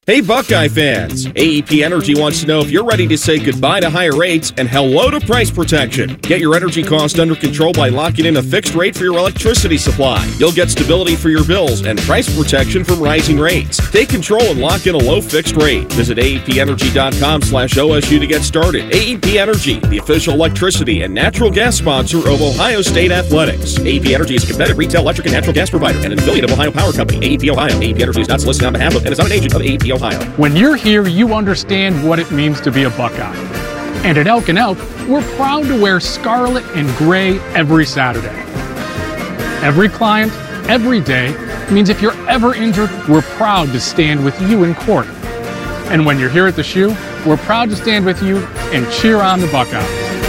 Hey Buckeye fans, AEP Energy wants to know if you're ready to say goodbye to higher rates and hello to price protection. Get your energy cost under control by locking in a fixed rate for your electricity supply. You'll get stability for your bills and price protection from rising rates. Take control and lock in a low fixed rate. Visit AEPenergy.com/OSU to get started. AEP Energy, the official electricity and natural gas sponsor of Ohio State Athletics. AEP Energy is a competitive retail electric and natural gas provider and an affiliate of Ohio Power Company. AEP Ohio. AEP Energy is not solicited on behalf of and is not an agent of AEP Ohio. When you're here, you understand what it means to be a Buckeye. And at Elk & Elk, we're proud to wear scarlet and gray every Saturday. Every client, every day, means if you're ever injured, we're proud to stand with you in court. And when you're here at the shoe, we're proud to stand with you and cheer on the Buckeyes.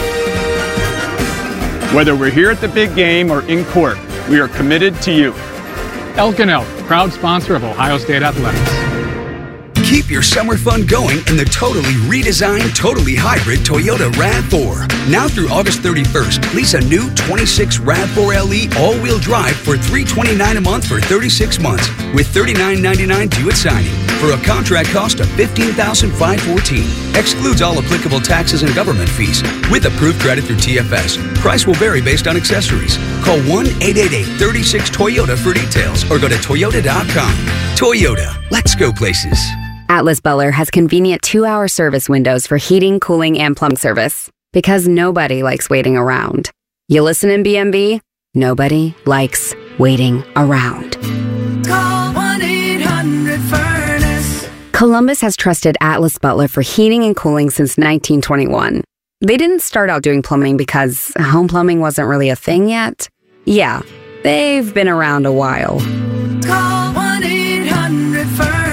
Whether we're here at the big game or in court, we are committed to you. Elk & Elk, proud sponsor of Ohio State Athletics. Keep your summer fun going in the totally redesigned, totally hybrid Toyota RAV4. Now through August 31st, lease a new 26 RAV4 LE all-wheel drive for $329 a month for 36 months with $39.99 due at signing for a contract cost of $15,514. Excludes all applicable taxes and government fees with approved credit through TFS. Price will vary based on accessories. Call 1-888-36-TOYOTA for details or go to toyota.com. Toyota, let's go places. Atlas Butler has convenient 2-hour service windows for heating, cooling, and plumbing service because nobody likes waiting around. You listen in BMB? Nobody likes waiting around. Call 1-800-FURNACE. Columbus has trusted Atlas Butler for heating and cooling since 1921. They didn't start out doing plumbing because home plumbing wasn't really a thing yet. Yeah, they've been around a while. Call 1-800-FURNACE.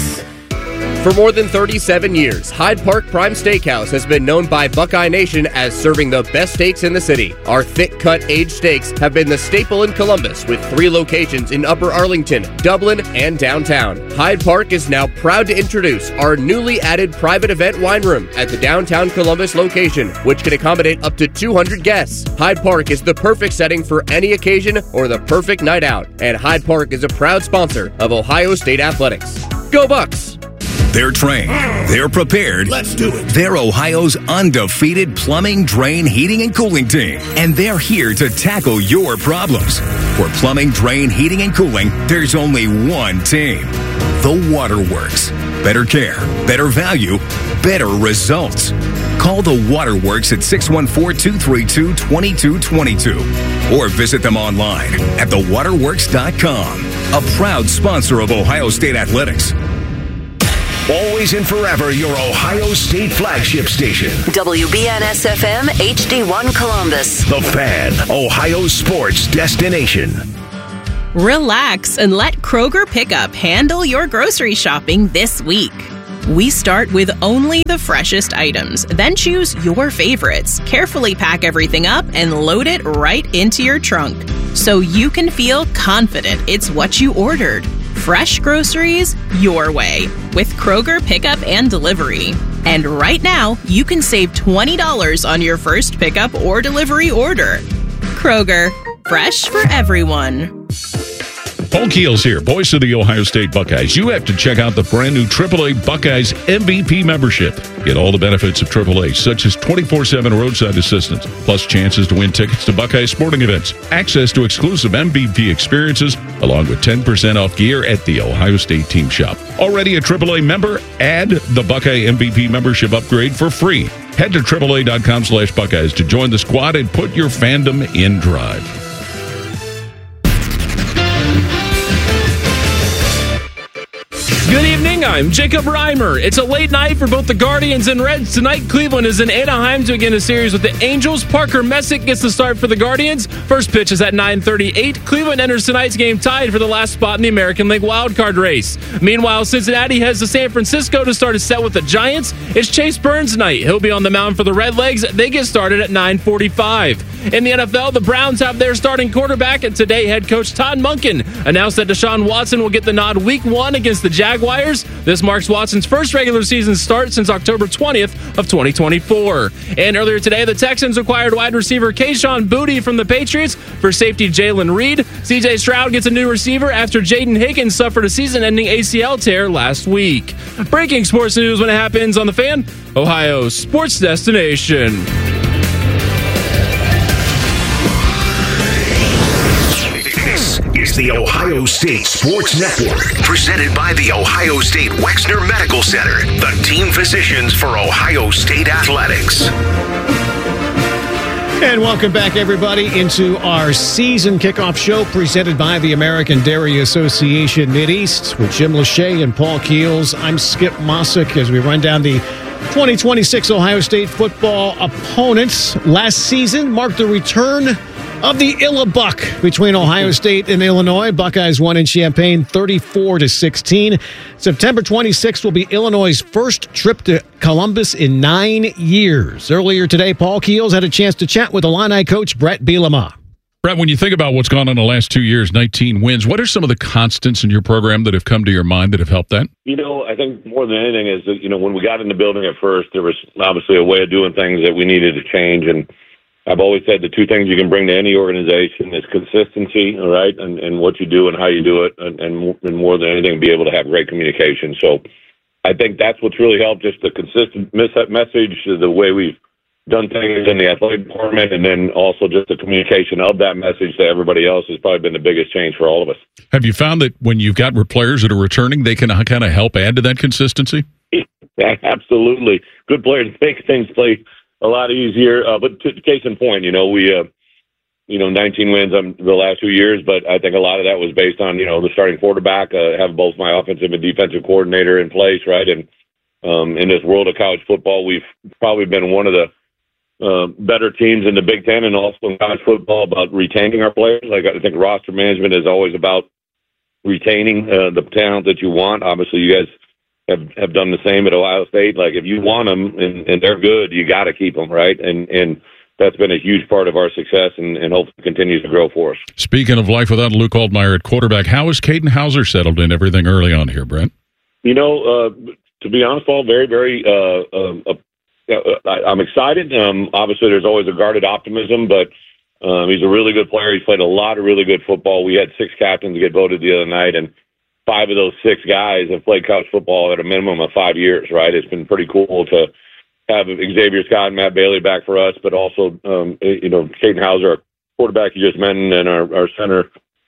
For more than 37 years, Hyde Park Prime Steakhouse has been known by Buckeye Nation as serving the best steaks in the city. Our thick-cut aged steaks have been the staple in Columbus with 3 locations in Upper Arlington, Dublin, and downtown. Hyde Park is now proud to introduce our newly added private event wine room at the downtown Columbus location, which can accommodate up to 200 guests. Hyde Park is the perfect setting for any occasion or the perfect night out, and Hyde Park is a proud sponsor of Ohio State Athletics. Go Bucks! They're trained. They're prepared. Let's do it. They're Ohio's undefeated plumbing, drain, heating, and cooling team. And they're here to tackle your problems. For plumbing, drain, heating, and cooling, there's only one team. The Waterworks. Better care, better value, better results. Call the Waterworks at 614-232-2222 or visit them online at thewaterworks.com. A proud sponsor of Ohio State Athletics. Always and forever, your Ohio State flagship station. WBNS-FM HD1 Columbus. The Fan, Ohio sports destination. Relax and let Kroger Pickup handle your grocery shopping this week. We start with only the freshest items, then choose your favorites, carefully pack everything up, and load it right into your trunk so you can feel confident it's what you ordered. Fresh groceries your way with Kroger Pickup and Delivery. And right now, you can save $20 on your first pickup or delivery order. Kroger, fresh for everyone. Paul Keels here, voice of the Ohio State Buckeyes. You have to check out the brand new AAA Buckeyes MVP membership. Get all the benefits of AAA, such as 24/7 roadside assistance, plus chances to win tickets to Buckeye sporting events, access to exclusive MVP experiences, along with 10% off gear at the Ohio State Team Shop. Already a AAA member? Add the Buckeye MVP membership upgrade for free. Head to AAA.com/Buckeyes to join the squad and put your fandom in drive. Good evening, I'm Jacob Reimer. It's a late night for both the Guardians and Reds. Tonight, Cleveland is in Anaheim to begin a series with the Angels. Parker Messick gets the start for the Guardians. First pitch is at 9:38. Cleveland enters tonight's game tied for the last spot in the American League wildcard race. Meanwhile, Cincinnati heads to San Francisco to start a set with the Giants. It's Chase Burns night. He'll be on the mound for the Redlegs. They get started at 9:45. In the NFL, the Browns have their starting quarterback, and today head coach Todd Monken announced that Deshaun Watson will get the nod week 1 against the Jaguars Jaguars. This marks Watson's first regular season start since October 20th of 2024. And earlier today, the Texans acquired wide receiver Kayshon Boutte from the Patriots for safety Jalen Reed. C.J. Stroud gets a new receiver after Jaden Higgins suffered a season-ending ACL tear last week. Breaking sports news when it happens on The Fan, Ohio's sports destination. This is the Ohio State Sports Network, presented by the Ohio State Wexner Medical Center, the team physicians for Ohio State Athletics. And welcome back, everybody, into our season kickoff show presented by the American Dairy Association Mideast with Jim Lachey and Paul Keels. I'm Skip Mossick as we run down the 2026 Ohio State football opponents. Last season marked the return of the Illabuck between Ohio State and Illinois. Buckeyes won in Champaign 34-16. September 26th will be Illinois' first trip to Columbus in 9 years. Earlier today, Paul Keels had a chance to chat with Illini coach Brett Bielema. Brett, when you think about what's gone on in the last 2 years, 19 wins, what are some of the constants in your program that have come to your mind that have helped that? I think more than anything is that, when we got in the building at first, there was obviously a way of doing things that we needed to change. And I've always said the two things you can bring to any organization is consistency, all right, and what you do and how you do it, and more than anything, be able to have great communication. So I think that's what's really helped, just the consistent message, the way we've done things in the athletic department, and then also just the communication of that message to everybody else has probably been the biggest change for all of us. Have you found that when you've got players that are returning, they can kind of help add to that consistency? Yeah, absolutely. Good players make things play a lot easier. But case in point, we 19 wins the last 2 years, but I think a lot of that was based on, the starting quarterback, have both my offensive and defensive coordinator in place, right? And in this world of college football, we've probably been one of the better teams in the Big Ten and also in college football about retaining our players. Like, I think roster management is always about retaining the talent that you want. Obviously, you guys have done the same at Ohio State. Like, if you want them and they're good, you got to keep them, right? And that's been a huge part of our success and hopefully continues to grow for us. Speaking of life without Luke Altmaier at quarterback, how has Caden Hauser settled in everything early on here, Brent? To be honest, Paul, very, very I'm excited. Obviously, there's always a guarded optimism, but he's a really good player. He's played a lot of really good football. We had 6 captains get voted the other night, and 5 of those 6 guys have played college football at a minimum of 5 years, right? It's been pretty cool to have Xavier Scott and Matt Bailey back for us, but also, Caden Hauser, our quarterback you just mentioned, and our center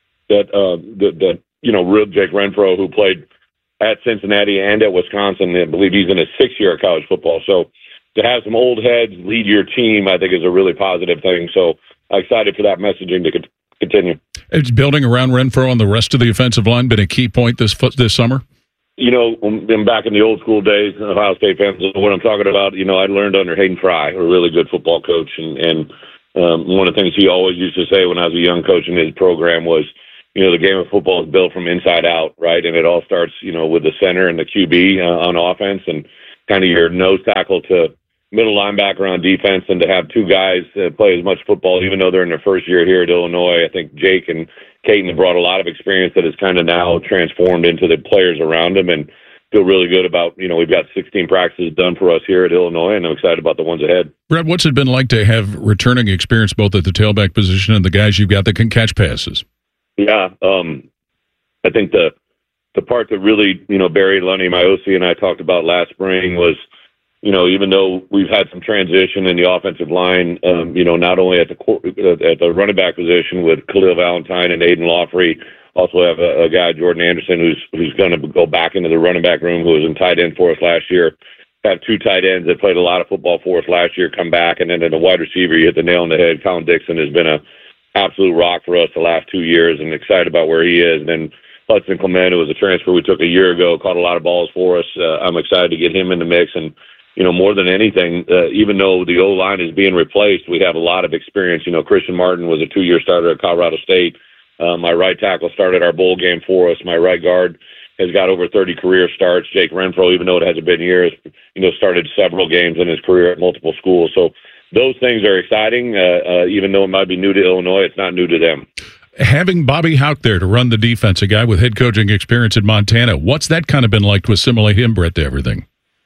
real Jake Renfro, who played at Cincinnati and at Wisconsin. I believe he's in his 6th year of college football. So to have some old heads lead your team, I think, is a really positive thing. So I'm excited for that messaging to continue. It's building around Renfro and the rest of the offensive line been a key point this summer? Been back in the old school days, Ohio State fans know what I'm talking about. I learned under Hayden Fry, a really good football coach. And one of the things he always used to say when I was a young coach in his program was, the game of football is built from inside out, right? And it all starts, with the center and the QB on offense and kind of your nose tackle to middle linebacker on defense, and to have 2 guys play as much football, even though they're in their first year here at Illinois. I think Jake and Caden have brought a lot of experience that has kind of now transformed into the players around them, and feel really good about, we've got 16 practices done for us here at Illinois, and I'm excited about the ones ahead. Brett, what's it been like to have returning experience both at the tailback position and the guys you've got that can catch passes? Yeah, I think the part that really, Barry Lunny, my OC, and I talked about last spring was, even though we've had some transition in the offensive line, not only at the running back position with Khalil Valentine and Aiden Lawfrey, also have a guy, Jordan Anderson, who's going to go back into the running back room, who was in tight end for us last year. Have 2 tight ends that played a lot of football for us last year come back, and then in the wide receiver, you hit the nail on the head. Colin Dixon has been a absolute rock for us the last 2 years, and excited about where he is. And then Hudson Clement, who was a transfer we took a year ago, caught a lot of balls for us. I'm excited to get him in the mix. And, more than anything, even though the O-line is being replaced, we have a lot of experience. Christian Martin was a 2-year starter at Colorado State. My right tackle started our bowl game for us. My right guard has got over 30 career starts. Jake Renfro, even though it hasn't been years, started several games in his career at multiple schools. So those things are exciting. Even though it might be new to Illinois, it's not new to them. Having Bobby Houck there to run the defense, a guy with head coaching experience in Montana, what's that kind of been like to assimilate him, Brett, to everything?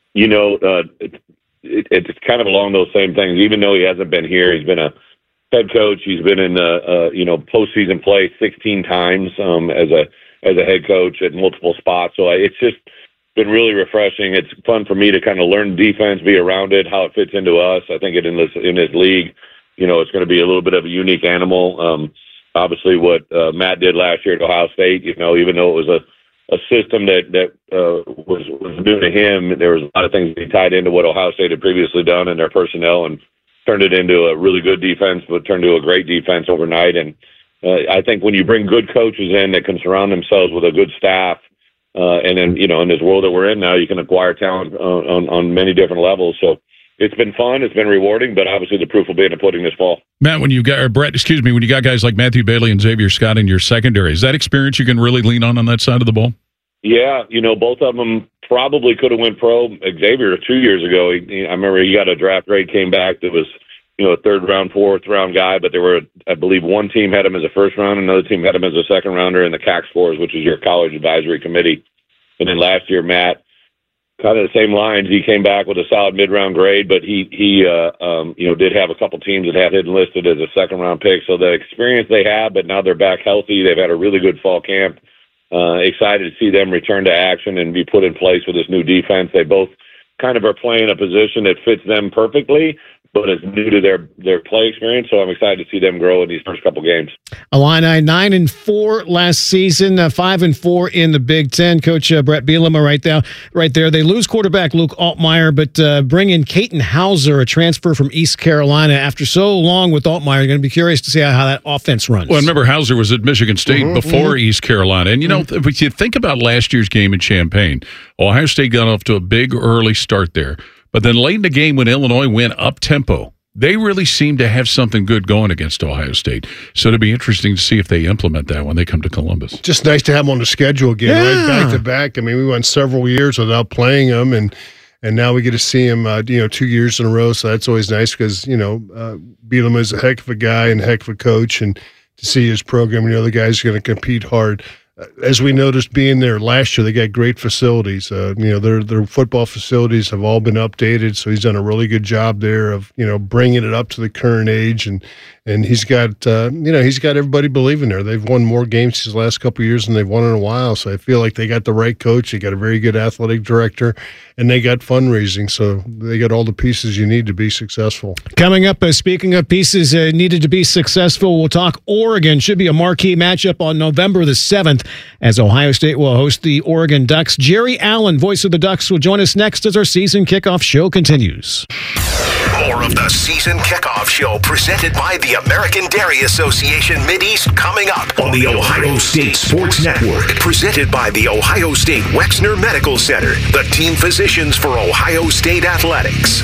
It's kind of along those same things. Even though he hasn't been here, he's been a head coach. He's been in postseason play 16 times as a head coach at multiple spots. So it's just been really refreshing. It's fun for me to kind of learn defense, be around it, how it fits into us. I think in this league, it's going to be a little bit of a unique animal. Obviously, what Matt did last year at Ohio State, even though it was a system that was new to him, there was a lot of things he tied into what Ohio State had previously done in their personnel and turned it into a really good defense, but turned to a great defense overnight. And I think when you bring good coaches in that can surround themselves with a good staff, and then, in this world that we're in now, you can acquire talent on many different levels. So it's been fun. It's been rewarding, but obviously the proof will be in the pudding this fall. Matt, when you got guys like Matthew Bailey and Xavier Scott in your secondary, is that experience you can really lean on that side of the ball? Yeah, both of them probably could have went pro. Xavier 2 years ago, I remember he got a draft grade, came back that was, a third round, fourth round guy, but there were, I believe, one team had him as a first round, another team had him as a second rounder in the CAC scores, which is your college advisory committee. And then last year, Matt, kind of the same lines. He came back with a solid mid-round grade, but he did have a couple teams that had him listed as a second-round pick. So the experience they have, but now they're back healthy. They've had a really good fall camp. Excited to see them return to action and be put in place with this new defense. They both kind of are playing a position that fits them perfectly, but it's new to their play experience, so I'm excited to see them grow in these first couple games. Illini 9-4 last season, 5-4 in the Big Ten. Coach Brett Bielema right there. They lose quarterback Luke Altmaier, but bring in Caton Hauser, a transfer from East Carolina. After so long with Altmaier, you're going to be curious to see how that offense runs. Well, remember Hauser was at Michigan State before East Carolina. And, if you think about last year's game in Champaign, Ohio State got off to a big early start there. But then late in the game when Illinois went up-tempo, they really seem to have something good going against Ohio State. So it'll be interesting to see if they implement that when they come to Columbus. Just nice to have them on the schedule again, right back-to-back. I mean, we went several years without playing them, and now we get to see them, 2 years in a row. So that's always nice because, Bielema is a heck of a guy and a heck of a coach, and to see his program, the guy's going to compete hard. As we noticed being there last year, they got great facilities. Their football facilities have all been updated, so he's done a really good job there of, bringing it up to the current age. And he's got, he's got everybody believing there. They've won more games these last couple of years than they've won in a while. So I feel like they got the right coach. They got a very good athletic director, and they got fundraising. So they got all the pieces you need to be successful. Coming up, speaking of pieces needed to be successful, we'll talk Oregon. Should be a marquee matchup on November the 7th as Ohio State will host the Oregon Ducks. Jerry Allen, voice of the Ducks, will join us next as our season kickoff show continues. More of the season kickoff show presented by the American Dairy Association Mideast coming up on the Ohio State Sports Network. Presented by the Ohio State Wexner Medical Center, the team physicians for Ohio State Athletics.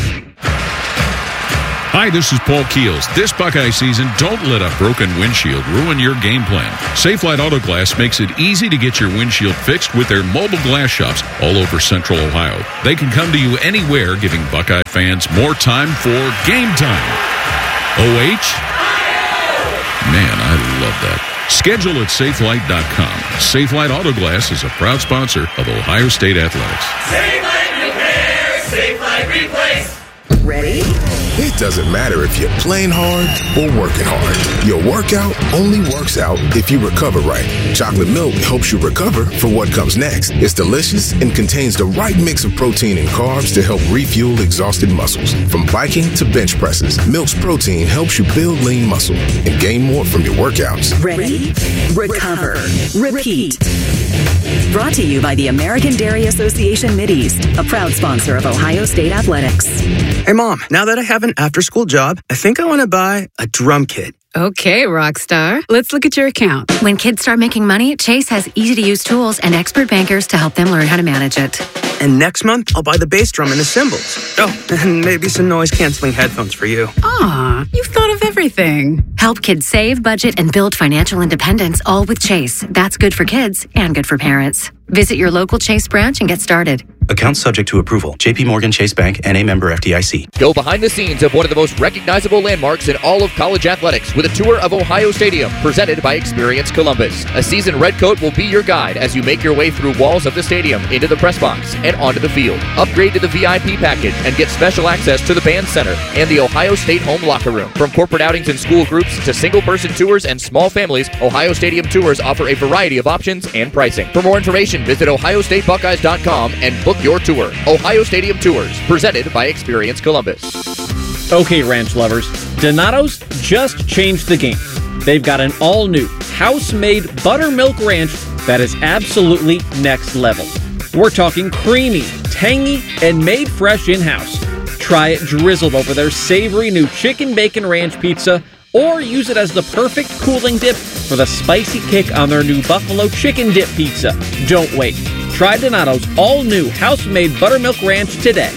Hi, this is Paul Keels. This Buckeye season, don't let a broken windshield ruin your game plan. Safelite Auto Glass makes it easy to get your windshield fixed with their mobile glass shops all over Central Ohio. They can come to you anywhere, giving Buckeye fans more time for game time. OH? Man, I love that. Schedule at Safelite.com. Safelite Auto Glass is a proud sponsor of Ohio State Athletics. Safelite Repair, Safelite Replace. Ready? It doesn't matter if you're playing hard or working hard. Your workout only works out if you recover right. Chocolate milk helps you recover for what comes next. It's delicious and contains the right mix of protein and carbs to help refuel exhausted muscles. From biking to bench presses, Milk's protein helps you build lean muscle and gain more from your workouts. Ready? Recover. Repeat. Brought to you by the American Dairy Association Mideast, a proud sponsor of Ohio State Athletics. Hey, Mom, now that I have an after-school job, I think I want to buy a drum kit. Okay, Rockstar. Let's look at your account. When kids start making money, Chase has easy-to-use tools and expert bankers to help them learn how to manage it. And next month, I'll buy the bass drum and the cymbals. Oh, and maybe some noise-canceling headphones for you. Aw, you've thought of everything. Help kids save, budget, and build financial independence, all with Chase. That's good for kids and good for parents. Visit your local Chase branch and get started. Account subject to approval. JP Morgan Chase Bank, N.A. member FDIC. Go behind the scenes of one of the most recognizable landmarks in all of college athletics with a tour of Ohio Stadium presented by Experience Columbus. A seasoned redcoat will be your guide as you make your way through walls of the stadium, into the press box, and onto the field. Upgrade to the VIP package and get special access to the band center and the Ohio State home locker room. From corporate outings and school groups to single-person tours and small families, Ohio Stadium Tours offer a variety of options and pricing. For more information, visit OhioStateBuckeyes.com and book your tour. Ohio Stadium Tours, presented by Experience Columbus. Okay, ranch lovers, Donato's just changed the game. They've got an all-new, house-made buttermilk ranch that is absolutely next level. We're talking creamy, tangy, and made fresh in-house. Try it drizzled over their savory new chicken bacon ranch pizza, or use it as the perfect cooling dip for the spicy kick on their new buffalo chicken dip pizza. Don't wait. Try Donato's all-new house-made buttermilk ranch today.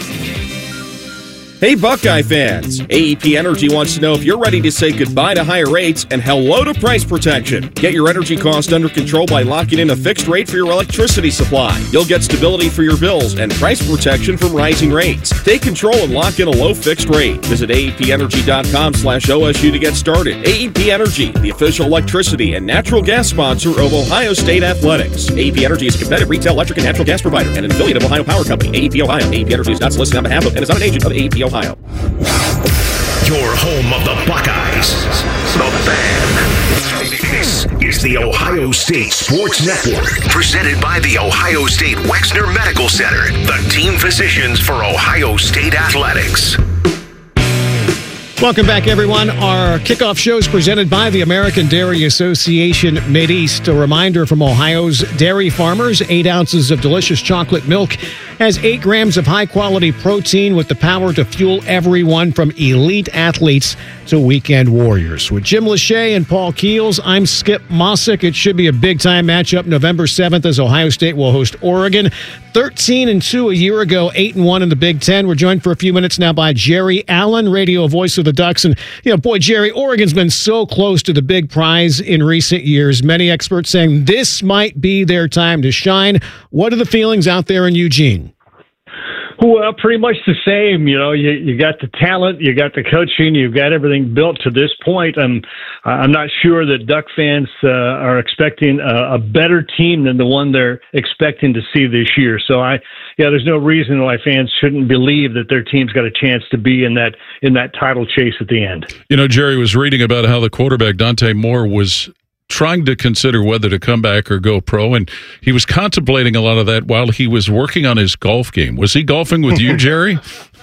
Hey, Buckeye fans! AEP Energy wants to know if you're ready to say goodbye to higher rates and hello to price protection. Get your energy cost under control by locking in a fixed rate for your electricity supply. You'll get stability for your bills and price protection from rising rates. Take control and lock in a low fixed rate. Visit AEPenergy.com/OSU to get started. AEP Energy, the official electricity and natural gas sponsor of Ohio State Athletics. AEP Energy is a competitive retail electric and natural gas provider and an affiliate of Ohio Power Company. AEP Ohio. AEP Energy is not solicited on behalf of and is not an agent of AEP Ohio. Your home of the Buckeyes, the Fan. This is the Ohio State Sports Network, presented by the Ohio State Wexner Medical Center, the team physicians for Ohio State Athletics. Welcome back, everyone. Our kickoff show is presented by the American Dairy Association Mideast. A reminder from Ohio's dairy farmers, 8 ounces of delicious chocolate milk has 8 grams of high-quality protein with the power to fuel everyone from elite athletes to weekend warriors. With Jim Lachey and Paul Keels, I'm Skip Mossick. It should be a big-time matchup November 7th as Ohio State will host Oregon. 13-2 a year ago, 8-1 in the Big Ten. We're joined for a few minutes now by Jerry Allen, radio voice of the Ducks. And, boy, Jerry, Oregon's been so close to the big prize in recent years. Many experts saying this might be their time to shine. What are the feelings out there in Eugene? Well, pretty much the same. You got the talent, you got the coaching, you've got everything built to this point. And I'm not sure that Duck fans are expecting a better team than the one they're expecting to see this year. So there's no reason why fans shouldn't believe that their team's got a chance to be in that title chase at the end. Jerry was reading about how the quarterback Dante Moore was trying to consider whether to come back or go pro, and he was contemplating a lot of that while he was working on his golf game. Was he golfing with you, Jerry?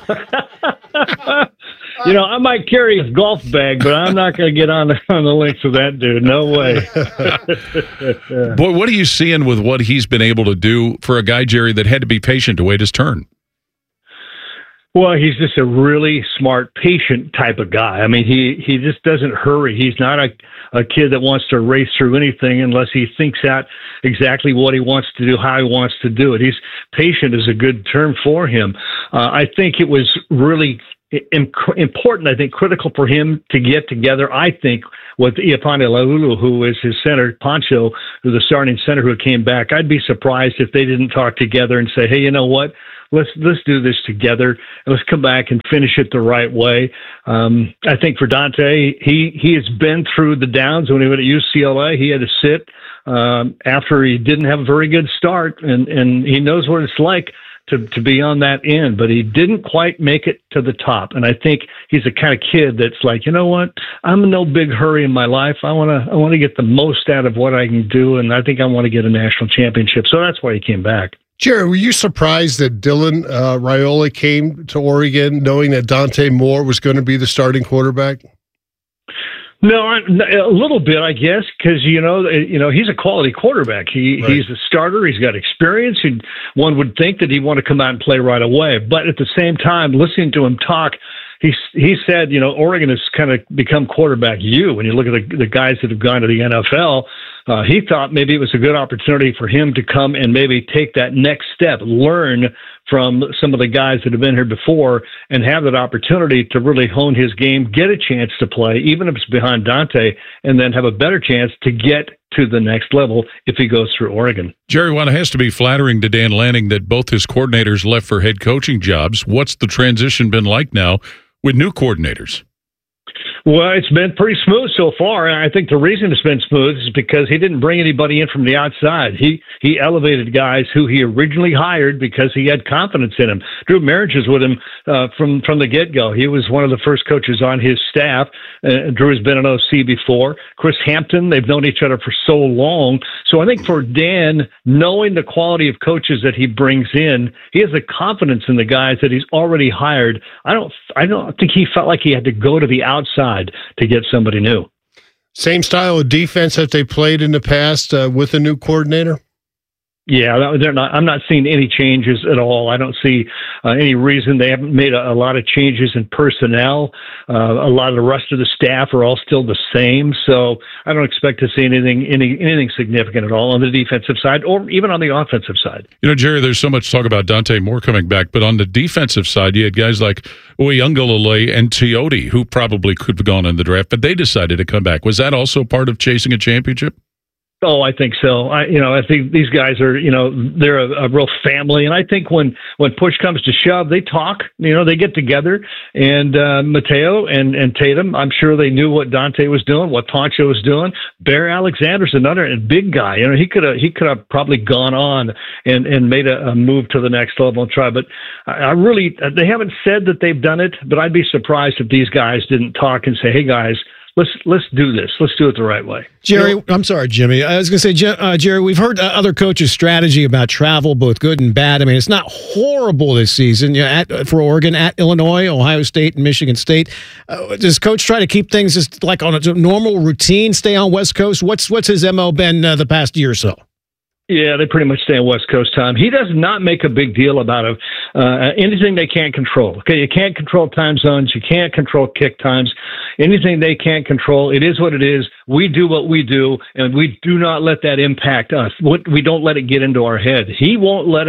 I might carry his golf bag, but I'm not going to get on the links with that dude. No way. Boy, what are you seeing with what he's been able to do for a guy, Jerry, that had to be patient to wait his turn? Well, he's just a really smart, patient type of guy. I mean, he just doesn't hurry. He's not a kid that wants to race through anything unless he thinks out exactly what he wants to do, how he wants to do it. He's patient is a good term for him. I think it was really important, critical for him to get together, with Iapane Laulu, who is his center, Poncho, who's the starting center who came back. I'd be surprised if they didn't talk together and say, hey, you know what? Let's do this together, and let's come back and finish it the right way. I think for Dante, he has been through the downs. When he went at UCLA, he had to sit after he didn't have a very good start, and he knows what it's like to be on that end, but he didn't quite make it to the top. And I think he's the kind of kid that's like, you know what? I'm in no big hurry in my life. I want to get the most out of what I can do, and I think I want to get a national championship. So that's why he came back. Jerry, were you surprised that Dylan Raiola came to Oregon knowing that Dante Moore was going to be the starting quarterback? No, a little bit, I guess, because he's a quality quarterback. He's a starter. He's got experience, and one would think that he'd want to come out and play right away. But at the same time, listening to him talk, he said, Oregon has kind of become quarterback U. When you look at the guys that have gone to the NFL, he thought maybe it was a good opportunity for him to come and maybe take that next step, learn from some of the guys that have been here before, and have that opportunity to really hone his game, get a chance to play, even if it's behind Dante, and then have a better chance to get to the next level if he goes through Oregon. Jerry, while it has to be flattering to Dan Lanning that both his coordinators left for head coaching jobs, what's the transition been like now with new coordinators? Well, it's been pretty smooth so far, and I think the reason it's been smooth is because he didn't bring anybody in from the outside. He elevated guys who he originally hired because he had confidence in him. Drew Marriage is with him from the get-go. He was one of the first coaches on his staff. Drew has been an OC before. Chris Hampton, they've known each other for so long. So I think for Dan, knowing the quality of coaches that he brings in, he has the confidence in the guys that he's already hired. I don't think he felt like he had to go to the outside to get somebody new. Same style of defense that they played in the past with a new coordinator? Yeah, they're not. I'm not seeing any changes at all. I don't see any reason. They haven't made a lot of changes in personnel. A lot of the rest of the staff are all still the same. So I don't expect to see anything significant at all on the defensive side or even on the offensive side. You know, Jerry, there's so much talk about Dante Moore coming back, but on the defensive side, you had guys like Uyunglele and Teote, who probably could have gone in the draft, but they decided to come back. Was that also part of chasing a championship? Oh, I think so. I think these guys are, they're a real family. And I think when push comes to shove, they talk, they get together. And Mateo and Tatum, I'm sure they knew what Dante was doing, what Poncho was doing. Bear Alexander's another big guy. He could have probably gone on and made a move to the next level and try. But they haven't said that they've done it, but I'd be surprised if these guys didn't talk and say, hey, guys, Let's do this. Let's do it the right way. Jerry, I'm sorry, Jimmy. I was going to say, Jerry, we've heard other coaches' strategy about travel, both good and bad. I mean, it's not horrible this season for Oregon, at Illinois, Ohio State, and Michigan State. Does Coach try to keep things just like on a normal routine, stay on West Coast? What's his MO been the past year or so? Yeah, they pretty much stay on West Coast time. He does not make a big deal about anything they can't control. Okay, you can't control time zones. You can't control kick times. Anything they can't control, it is what it is. We do what we do, and we do not let that impact us. We don't let it get into our head. He won't let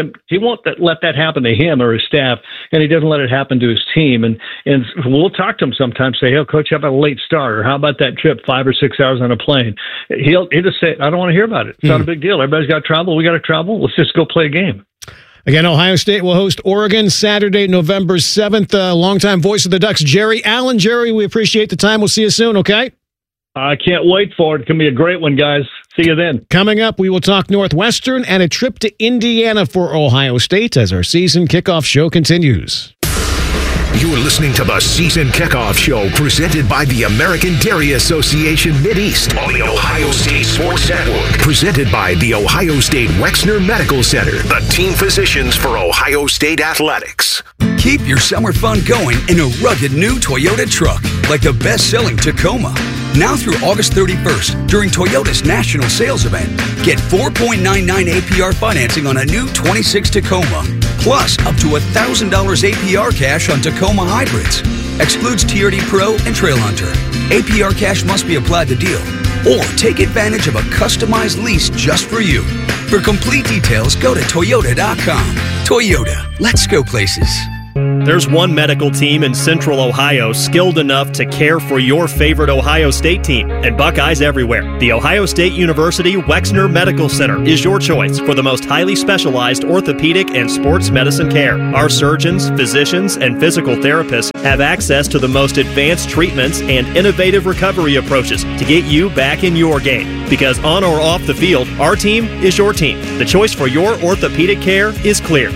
that happen to him or his staff, and he doesn't let it happen to his team. And we'll talk to him sometimes. Say, "Hey, Coach, how about a late start? Or how about that trip, 5 or 6 hours on a plane?" He'll just say, "I don't want to hear about it. It's not a big deal. Everybody's got to travel. We got to travel. Let's just go play a game." Again, Ohio State will host Oregon Saturday, November 7th. Longtime voice of the Ducks, Jerry Allen. Jerry, we appreciate the time. We'll see you soon, okay? I can't wait for it. It's going to be a great one, guys. See you then. Coming up, we will talk Northwestern and a trip to Indiana for Ohio State as our season kickoff show continues. You're listening to the Season Kickoff Show presented by the American Dairy Association Mideast on the Ohio State Sports Network. Presented by the Ohio State Wexner Medical Center, the team physicians for Ohio State Athletics. Keep your summer fun going in a rugged new Toyota truck, like the best-selling Tacoma. Now through August 31st, during Toyota's national sales event, get 4.99 APR financing on a new 26 Tacoma, plus up to $1,000 APR cash on Tacoma hybrids. Excludes TRD Pro and Trail Hunter. APR cash must be applied to deal, or take advantage of a customized lease just for you. For complete details, go to Toyota.com. Toyota, let's go places. There's one medical team in Central Ohio skilled enough to care for your favorite Ohio State team, and Buckeyes everywhere. The Ohio State University Wexner Medical Center is your choice for the most highly specialized orthopedic and sports medicine care. Our surgeons, physicians, and physical therapists have access to the most advanced treatments and innovative recovery approaches to get you back in your game. Because on or off the field, our team is your team. The choice for your orthopedic care is clear.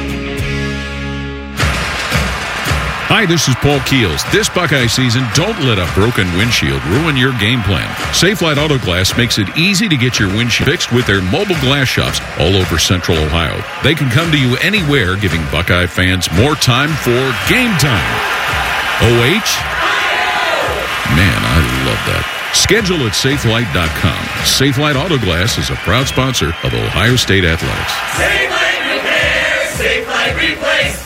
Hi, this is Paul Keels. This Buckeye season, don't let a broken windshield ruin your game plan. Safelite Auto Glass makes it easy to get your windshield fixed with their mobile glass shops all over Central Ohio. They can come to you anywhere, giving Buckeye fans more time for game time. OH? Man, I love that. Schedule at Safelite.com. Safelite Auto Glass is a proud sponsor of Ohio State Athletics. Safelite Repair, Safelite Replace.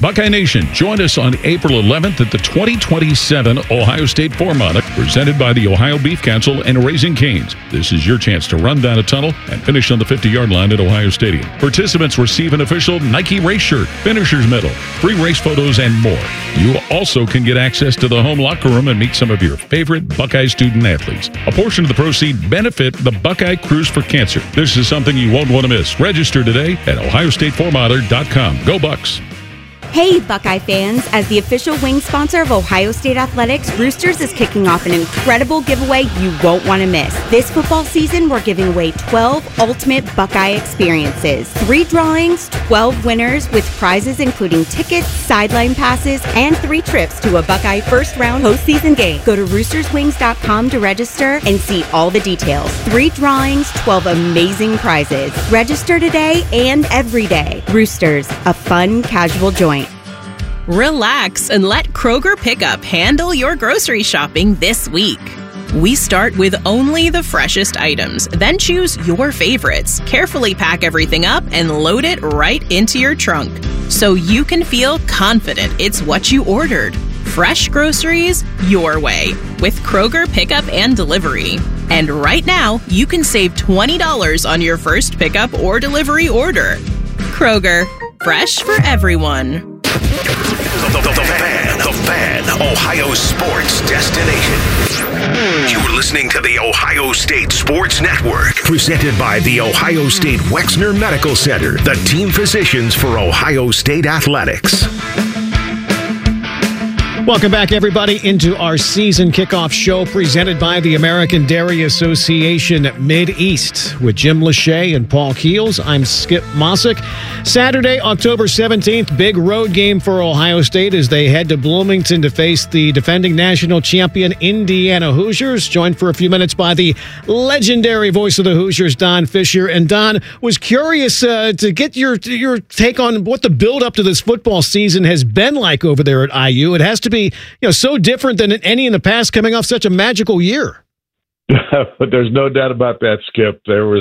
Buckeye Nation, join us on April 11th at the 2027 Ohio State 4-mile, presented by the Ohio Beef Council and Raising Cane's. This is your chance to run down a tunnel and finish on the 50-yard line at Ohio Stadium. Participants receive an official Nike race shirt, finisher's medal, free race photos, and more. You also can get access to the home locker room and meet some of your favorite Buckeye student athletes. A portion of the proceeds benefit the Buckeye Cruise for Cancer. This is something you won't want to miss. Register today at OhioState4miler.com. Go Bucks! Hey, Buckeye fans! As the official wing sponsor of Ohio State Athletics, Roosters is kicking off an incredible giveaway you won't want to miss. This football season, we're giving away 12 ultimate Buckeye experiences. 3 drawings, 12 winners, with prizes including tickets, sideline passes, and 3 trips to a Buckeye first-round postseason game. Go to roosterswings.com to register and see all the details. 3 drawings, 12 amazing prizes. Register today and every day. Roosters, a fun, casual joint. Relax and let Kroger Pickup handle your grocery shopping this week. We start with only the freshest items, then choose your favorites, carefully pack everything up, and load it right into your trunk so you can feel confident it's what you ordered. Fresh groceries your way with Kroger Pickup and Delivery. And right now, you can save $20 on your first pickup or delivery order. Kroger, fresh for everyone. The Fan, Ohio sports destination. You're listening to the Ohio State Sports Network, presented by the Ohio State Wexner Medical Center, the team physicians for Ohio State athletics. Welcome back, everybody, into our season kickoff show presented by the American Dairy Association Mid-East with Jim Lachey and Paul Keels. I'm Skip Mossick. Saturday, October 17th, big road game for Ohio State as they head to Bloomington to face the defending national champion Indiana Hoosiers, joined for a few minutes by the legendary voice of the Hoosiers, Don Fisher. And Don, was curious to get your take on what the build-up to this football season has been like over there at IU. It has to be, so different than any in the past, coming off such a magical year. But there's no doubt about that, Skip.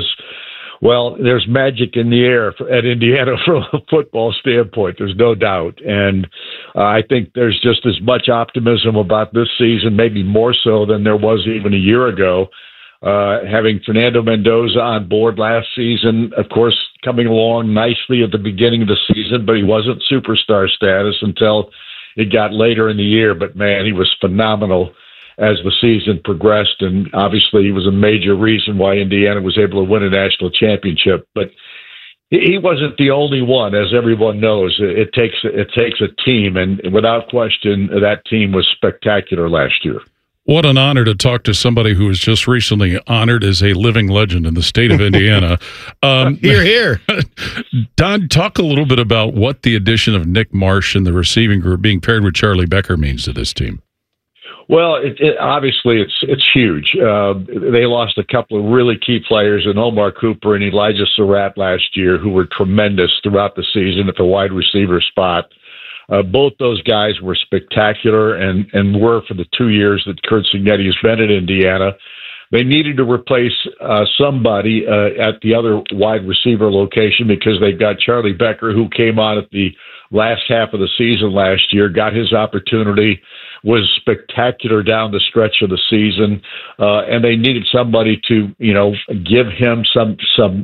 There's magic in the air at Indiana from a football standpoint. There's no doubt. And I think there's just as much optimism about this season, maybe more so than there was even a year ago. Having Fernando Mendoza on board last season, of course, coming along nicely at the beginning of the season, but he wasn't superstar status until it got later in the year. But, man, he was phenomenal as the season progressed, and obviously he was a major reason why Indiana was able to win a national championship. But he wasn't the only one, as everyone knows. It takes a team, and without question, that team was spectacular last year. What an honor to talk to somebody who was just recently honored as a living legend in the state of Indiana. Here. Don, talk a little bit about what the addition of Nick Marsh and the receiving group being paired with Charlie Becker means to this team. Well, obviously it's huge. They lost a couple of really key players in Omar Cooper and Elijah Surratt last year, who were tremendous throughout the season at the wide receiver spot. Both those guys were spectacular and were for the 2 years that Curt Cignetti has been at Indiana. They needed to replace somebody at the other wide receiver location because they've got Charlie Becker, who came on at the last half of the season last year, got his opportunity, was spectacular down the stretch of the season, and they needed somebody to, give him some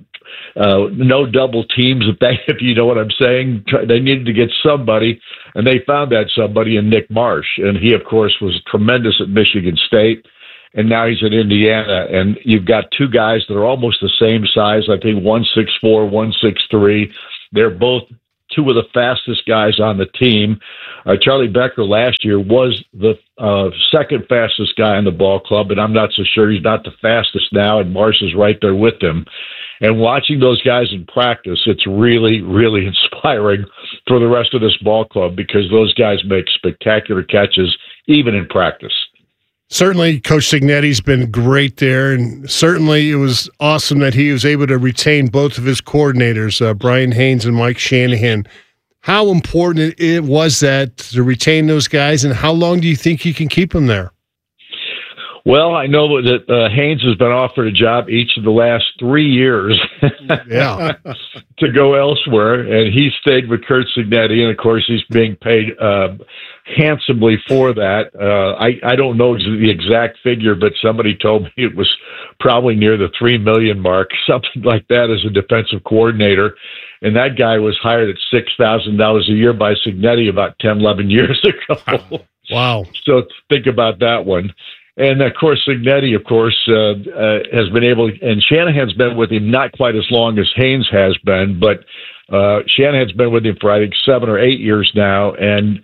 no double teams, if you know what I'm saying. They needed to get somebody, and they found that somebody in Nick Marsh. And he, of course, was tremendous at Michigan State, and now he's at Indiana. And you've got two guys that are almost the same size, I think 164, 163. They're both two of the fastest guys on the team. Charlie Becker last year was the second fastest guy in the ball club, and I'm not so sure he's not the fastest now, and Marsh is right there with him. And watching those guys in practice, it's really, really inspiring for the rest of this ball club because those guys make spectacular catches even in practice. Certainly, Coach Cignetti's been great there, and certainly it was awesome that he was able to retain both of his coordinators, Brian Haynes and Mike Shanahan. How important it was that to retain those guys, and how long do you think you can keep them there? Well, I know that Haynes has been offered a job each of the last 3 years to go elsewhere, and he stayed with Curt Cignetti, and of course he's being paid handsomely for that. I don't know the exact figure, but somebody told me it was probably near the $3 million mark, something like that, as a defensive coordinator. And that guy was hired at $6,000 a year by Cignetti about 10, 11 years ago. Wow. So think about that one. And, of course, Cignetti, has been able – and Shanahan's been with him not quite as long as Haynes has been, but Shanahan's been with him for, I think, 7 or 8 years now. And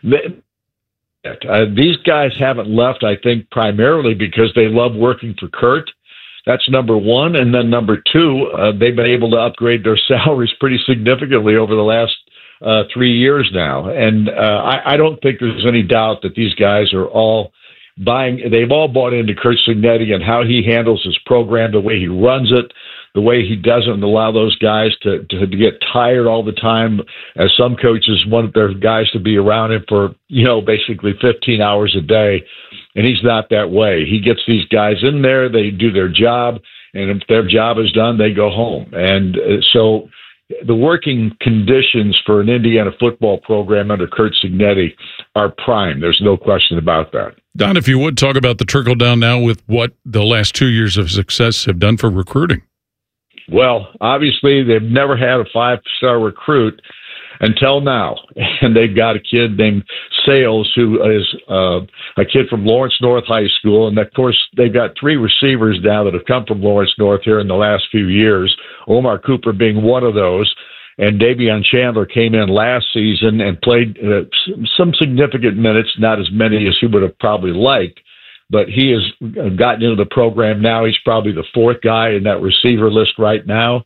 these guys haven't left, I think, primarily because they love working for Curt. That's number one. And then number two, they've been able to upgrade their salaries pretty significantly over the last 3 years now. And I don't think there's any doubt that these guys are all – they've all bought into Curt Cignetti and how he handles his program, the way he runs it, the way he doesn't allow those guys to get tired all the time, as some coaches want their guys to be around him for, basically 15 hours a day. And he's not that way. He gets these guys in there, they do their job, and if their job is done, they go home. And so the working conditions for an Indiana football program under Curt Cignetti are prime. There's no question about that. Don, if you would, talk about the trickle-down now with what the last 2 years of success have done for recruiting. Well, obviously, they've never had a 5-star recruit until now. And they've got a kid named Sales, who is a kid from Lawrence North High School. And, of course, they've got 3 receivers now that have come from Lawrence North here in the last few years, Omar Cooper being one of those. And Davion Chandler came in last season and played some significant minutes, not as many as he would have probably liked. But he has gotten into the program now. He's probably the 4th guy in that receiver list right now.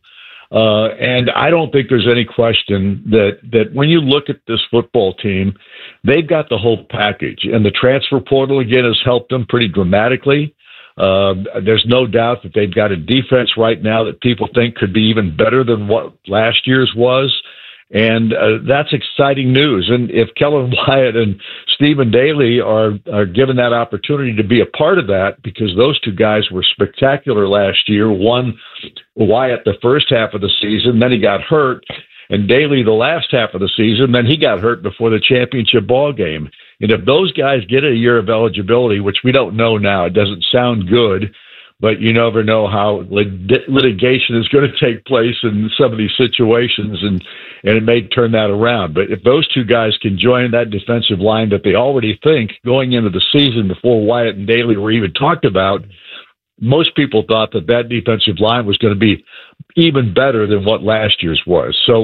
And I don't think there's any question that when you look at this football team, they've got the whole package. And the transfer portal, again, has helped them pretty dramatically. There's no doubt that they've got a defense right now that people think could be even better than what last year's was. And that's exciting news. And if Kellen Wyatt and Stephen Daly are given that opportunity to be a part of that, because those two guys were spectacular last year, one Wyatt the first half of the season, then he got hurt, and Daly the last half of the season, then he got hurt before the championship ball game. And if those guys get a year of eligibility, which we don't know now, it doesn't sound good, but you never know how litigation is going to take place in some of these situations, and it may turn that around. But if those two guys can join that defensive line that they already think going into the season before Wyatt and Daly were even talked about, most people thought that defensive line was going to be even better than what last year's was. So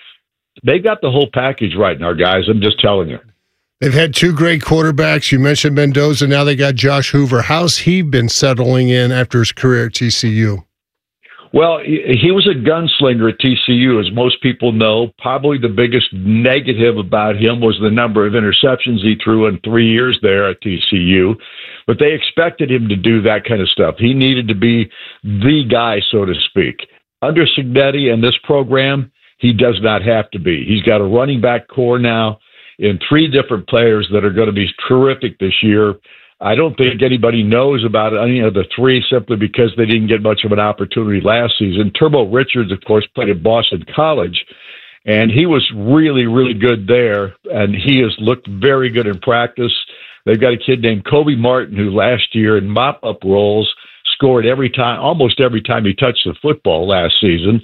they got the whole package right now, guys. I'm just telling you. They've had 2 great quarterbacks. You mentioned Mendoza. Now they got Josh Hoover. How's he been settling in after his career at TCU? Well, he was a gunslinger at TCU, as most people know. Probably the biggest negative about him was the number of interceptions he threw in 3 years there at TCU. But they expected him to do that kind of stuff. He needed to be the guy, so to speak. Under Cignetti and this program, he does not have to be. He's got a running back core now in 3 different players that are going to be terrific this year. I don't think anybody knows about any of the 3 simply because they didn't get much of an opportunity last season. Turbo Richards, of course, played at Boston College, and he was really, really good there, and he has looked very good in practice. They've got a kid named Kobe Martin who last year in mop-up roles scored almost every time he touched the football last season.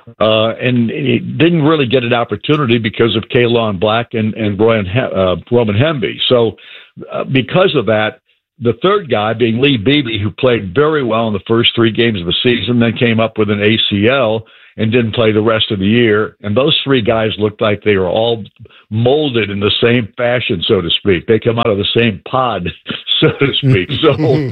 And he didn't really get an opportunity because of Kaylon Black and Roman Hemby. So because of that, the third guy being Lee Beebe, who played very well in the first 3 games of the season, then came up with an ACL and didn't play the rest of the year. And those 3 guys looked like they were all molded in the same fashion, so to speak. They come out of the same pod, so to speak. So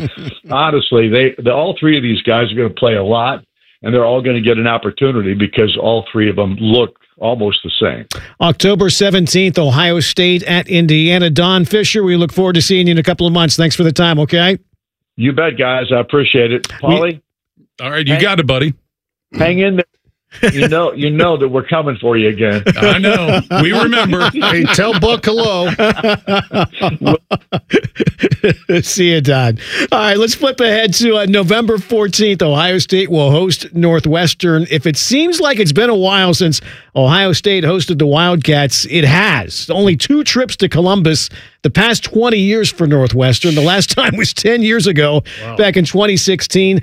honestly, all 3 of these guys are going to play a lot, and they're all going to get an opportunity because all 3 of them look almost the same. October 17th, Ohio State at Indiana. Don Fisher, we look forward to seeing you in a couple of months. Thanks for the time, okay? You bet, guys. I appreciate it. Paulie? All right, you got it, buddy. Hang in there. You know that we're coming for you again. I know. We remember. Hey, tell Buck hello. See you, Don. All right, let's flip ahead to November 14th. Ohio State will host Northwestern. If it seems like it's been a while since Ohio State hosted the Wildcats, it has. Only 2 trips to Columbus the past 20 years for Northwestern. The last time was 10 years ago, back in 2016.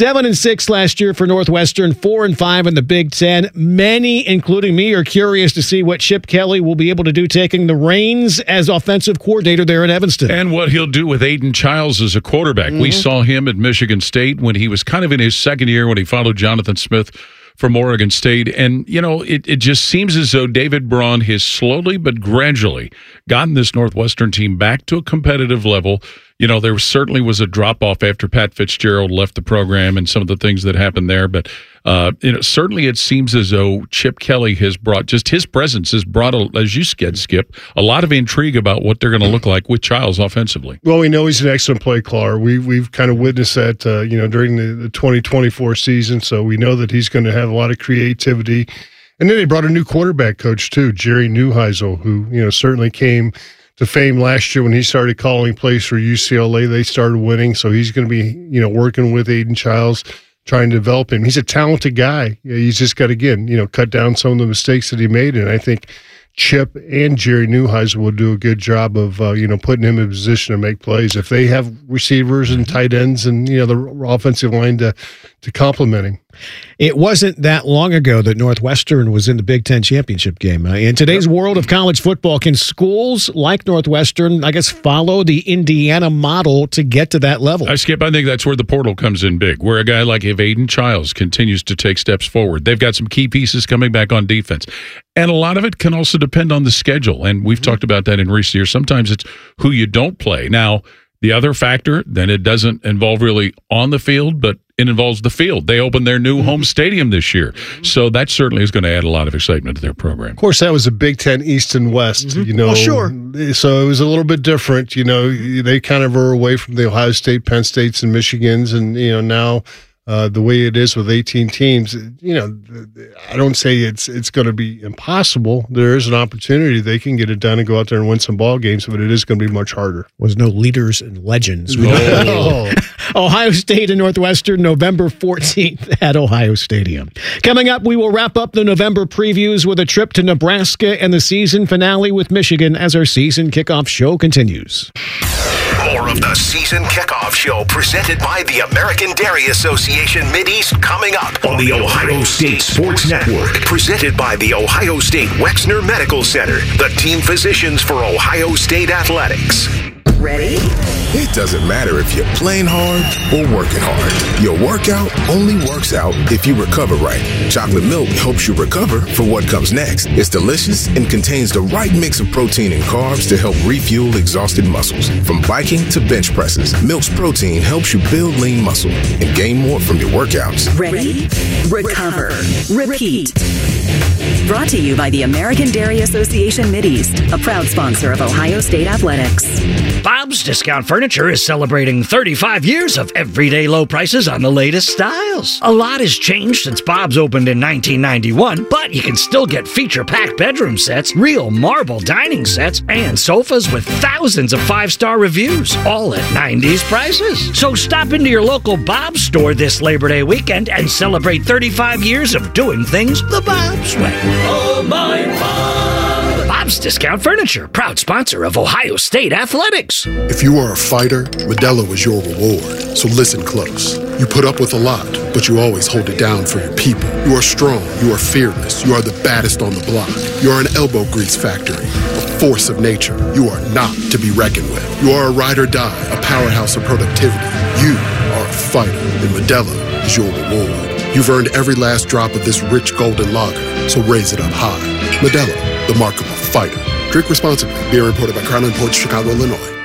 7-6 last year for Northwestern, 4-5 in the Big Ten. Many, including me, are curious to see what Chip Kelly will be able to do taking the reins as offensive coordinator there in Evanston. And what he'll do with Aiden Childs as a quarterback. We saw him at Michigan State when he was kind of in his second year when he followed Jonathan Smith from Oregon State. And, it just seems as though David Braun has slowly but gradually gotten this Northwestern team back to a competitive level. There certainly was a drop-off after Pat Fitzgerald left the program and some of the things that happened there. But, certainly it seems as though Chip Kelly has brought, just his presence has brought, as you said, Skip, a lot of intrigue about what they're going to look like with Childs offensively. Well, we know he's an excellent play caller. We've kind of witnessed that, during the 2024 season. So we know that he's going to have a lot of creativity. And then they brought a new quarterback coach, too, Jerry Neuheisel, who, certainly came to fame last year when he started calling plays for UCLA. They started winning, so he's going to be, working with Aiden Childs, trying to develop him. He's a talented guy. He's just got to, again, cut down some of the mistakes that he made, and I think Chip and Jerry Neuheisel will do a good job of, putting him in a position to make plays. If they have receivers and tight ends and, the offensive line to complement him. It wasn't that long ago that Northwestern was in the Big Ten championship game. In today's world of college football, can schools like Northwestern, follow the Indiana model to get to that level? Skip, I think that's where the portal comes in big, where a guy like Aiden Childs continues to take steps forward. They've got some key pieces coming back on defense. And a lot of it can also depend on the schedule. And we've talked about that in recent years. Sometimes it's who you don't play. Now, the other factor, then it doesn't involve really on the field, but it involves the field. They opened their new home stadium this year. So that certainly is going to add a lot of excitement to their program. Of course, that was a Big Ten East and West, Well, sure. So it was a little bit different. They kind of are away from the Ohio State, Penn States, and Michigans. And, now the way it is with 18 teams, I don't say it's going to be impossible. There is an opportunity they can get it done and go out there and win some ball games, but it is going to be much harder. Was no leaders and legends. No. Ohio State and Northwestern, November 14th at Ohio Stadium. Coming up, we will wrap up the November previews with a trip to Nebraska and the season finale with Michigan as our season kickoff show continues. More of the season kickoff show presented by the American Dairy Association Mideast coming up on the Ohio State Sports Network. Presented by the Ohio State Wexner Medical Center, the team physicians for Ohio State Athletics. Ready? It doesn't matter if you're playing hard or working hard. Your workout only works out if you recover right. Chocolate milk helps you recover for what comes next. It's delicious and contains the right mix of protein and carbs to help refuel exhausted muscles. From biking to bench presses, Milk's protein helps you build lean muscle and gain more from your workouts. Ready? Recover. Repeat. Brought to you by the American Dairy Association Mideast, a proud sponsor of Ohio State Athletics. Bob's Discount Furniture is celebrating 35 years of everyday low prices on the latest styles. A lot has changed since Bob's opened in 1991, but you can still get feature-packed bedroom sets, real marble dining sets, and sofas with thousands of 5-star reviews, all at 90s prices. So stop into your local Bob's store this Labor Day weekend and celebrate 35 years of doing things the Bob's way. Oh, my Bob! Bob's Discount Furniture, proud sponsor of Ohio State Athletics. If you are a fighter, Modelo is your reward. So listen close. You put up with a lot, but you always hold it down for your people. You are strong. You are fearless. You are the baddest on the block. You are an elbow grease factory, a force of nature. You are not to be reckoned with. You are a ride or die, a powerhouse of productivity. You are a fighter, and Modelo is your reward. You've earned every last drop of this rich golden lager, so raise it up high. Modelo, the mark of a fighter. Drink responsibly. Beer imported by Crown Imports, Chicago, Illinois.